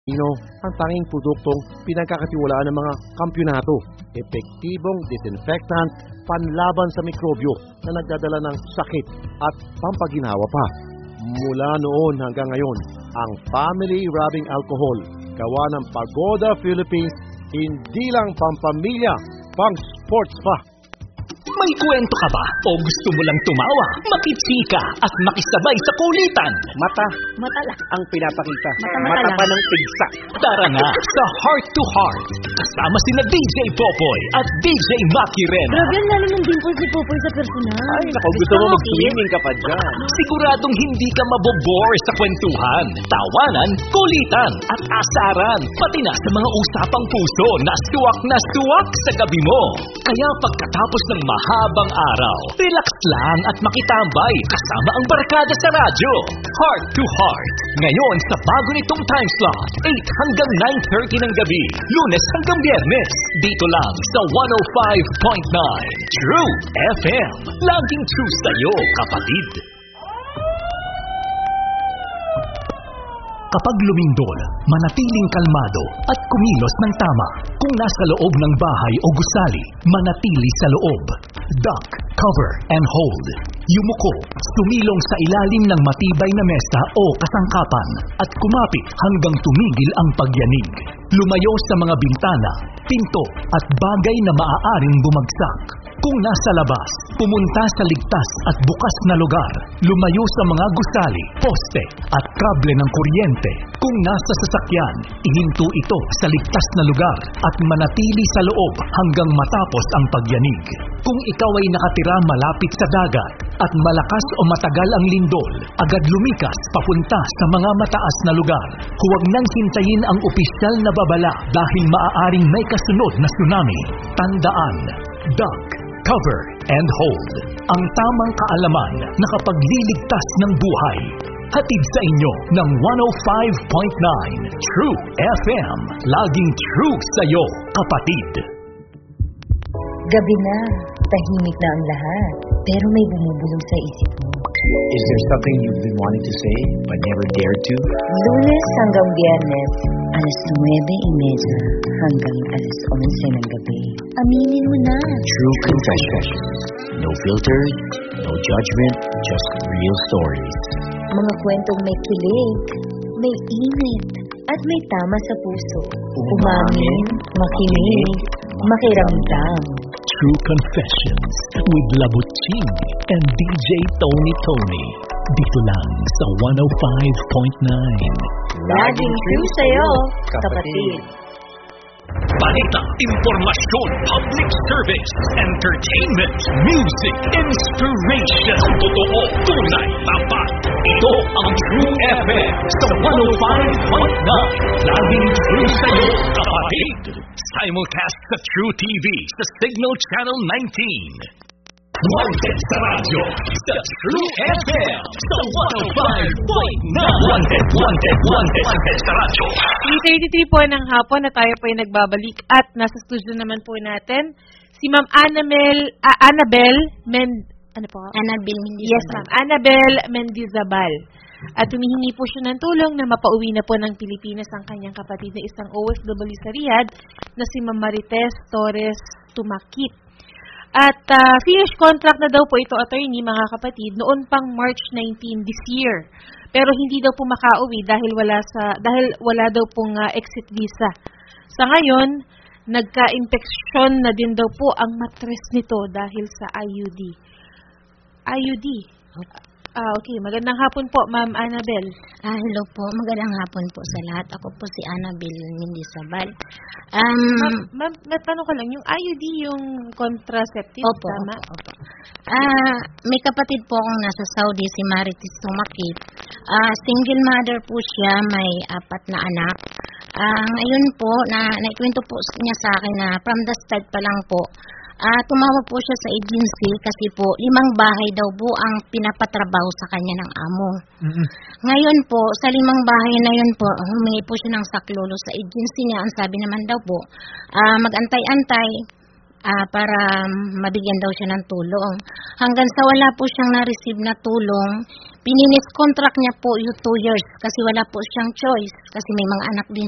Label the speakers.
Speaker 1: ang tanging produktong pinagkakatiwalaan ng mga kampyonato. Epektibong disinfectant panlaban sa mikrobyo na nagdadala ng sakit at pampaginhawa pa. Mula noon hanggang ngayon, ang Family Rubbing Alcohol, gawa ng Pagoda Philippines, hindi lang pampamilya, pang sports pa.
Speaker 2: May kwento ka ba? O gusto mo lang tumawa, makitsika at makisabay sa kulitan?
Speaker 3: Mata lang ang pinapakita.
Speaker 4: Mata
Speaker 3: pa ng pigsa.
Speaker 2: Tara na sa Heart to Heart. Kasama sina DJ Popoy at DJ Maki Ren.
Speaker 4: Grabe, ang lalo ng dimples ni Popoy sa personal.
Speaker 3: Ay, naku, gusto mo mag-swimming ka pa dyan.
Speaker 2: Siguradong hindi ka mabobore sa kwentuhan, tawanan, kulitan at asaran. Pati na sa mga usapang puso na suwak sa gabi mo. Kaya pagkatapos ng mahabang araw, relax lang at makitambay kasama ang barkada sa radyo. Heart to Heart. Ngayon sa bago nitong time slot, 8 hanggang 9:30 ng gabi, Lunes hanggang Biyernes. Dito lang sa 105.9 True FM. Laging true sa'yo, kapatid. Kapag lumindol, manatiling kalmado at kumilos ng tama. Kung nasa loob ng bahay o gusali, manatili sa loob. Duck, cover, and hold. Yumuko, sumilong sa ilalim ng matibay na mesa o kasangkapan at kumapit hanggang tumigil ang pagyanig. Lumayo sa mga bintana, pinto at bagay na maaaring bumagsak. Kung nasa labas, pumunta sa ligtas at bukas na lugar. Lumayo sa mga gusali, poste at kable ng kuryente. Kung nasa sasakyan, ihinto ito sa ligtas na lugar at manatili sa loob hanggang matapos ang pagyanig. Kung ikaw ay nakatira malapit sa dagat at malakas o matagal ang lindol, agad lumikas papunta sa mga mataas na lugar. Huwag nang hintayin ang opisyal na babala dahil maaaring may kasunod na tsunami. Tandaan, duck, cover, and hold. Ang tamang kaalaman na kapagliligtas ng buhay. Hatid sa inyo ng 105.9 True FM. Laging true sa'yo, kapatid.
Speaker 5: Gabi na, tahimik na ang lahat, pero may bumubulong sa isip mo.
Speaker 6: Is there something you've been wanting to say but never dared to?
Speaker 5: Lunes hanggang Biyernes, alas 9:30 hanggang alas 11 ng gabi. Aminin mo na.
Speaker 6: True Confessions. No filters, no judgment, just real stories.
Speaker 5: Mga kwentong may kilig, may init, at may tama sa puso. Umamin, makinig, makiramdam.
Speaker 2: True Confessions with Labuching and DJ Tony. Dito lang sa 105.9.
Speaker 5: Laging true sa'yo, kapatid.
Speaker 2: Balita, impormasyon, public service, entertainment, music, inspiration. Totoo, tunay, tapat. Ito ang True FM sa 105.9. Laging true sa'yo, kapatid. Simulcast sa True TV sa Signal Channel 19. Wanted sa radyo sa True FM sa 105.9. Wanted sa radyo.
Speaker 4: 3:33 po ng hapon na tayo po ay nagbabalik at nasa studio naman po natin si Ma'am Annabel Mendizabal. Yes, Ma'am. Annabel Mendizabal. At humihingi po siya ng tulong na mapauwi na po ng Pilipinas ang kanyang kapatid na isang OFW sa Riyadh na si Ma'am Marites Torres Tumakit. At finish contract na daw po ito, attorney, mga kapatid, noon pang March 19 this year. Pero hindi daw po makauwi dahil wala daw pong exit visa. Sa ngayon, nagka-infeksyon na din daw po ang mattress nito dahil sa IUD. Okay, magandang hapon po, Ma'am Annabel.
Speaker 7: Hello po, magandang hapon po sa lahat. Ako po si Annabel Mendizabal.
Speaker 4: Ma'am, natanong ko lang, yung IUD, yung contraceptive,
Speaker 7: opo,
Speaker 4: tama?
Speaker 7: Opo. May kapatid po akong nasa Saudi, si Marites Tumakit. Single mother po siya, may 4 na anak. Ngayon po, naikwento po niya sa akin na from the start pa lang po, tumawag po siya sa agency kasi po 5 bahay daw po ang pinapatrabaho sa kanya ng amo. Mm-hmm. Ngayon po, sa 5 bahay na yun po, humingi po siya ng saklolo sa agency niya. Ang sabi naman daw po, mag-antay-antay para mabigyan daw siya ng tulong. Hanggang sa wala po siyang na-receive na tulong, pininis contract niya po yung 2 years kasi wala po siyang choice kasi may mga anak din